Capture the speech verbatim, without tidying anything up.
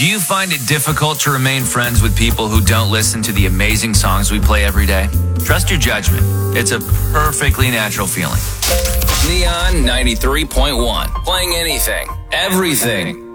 Do you find it difficult to remain friends with people who don't listen to the amazing songs we play every day? Trust your judgment. It's a perfectly natural feeling. Neon ninety-three point one. Playing anything, everything.